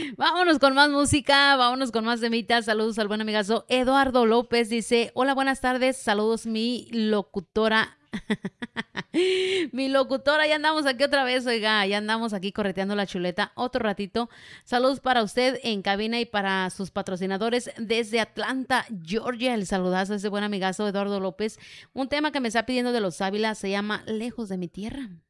Vámonos con más música, vámonos con más temitas. Saludos al buen amigazo Eduardo López. Dice, hola, buenas tardes. Saludos, mi locutora. Mi locutora, ya andamos aquí otra vez, oiga, ya andamos aquí correteando la chuleta otro ratito. Saludos para usted en cabina y para sus patrocinadores desde Atlanta, Georgia. El saludazo a ese buen amigazo Eduardo López. Un tema que me está pidiendo de los Ávila se llama Lejos de mi tierra.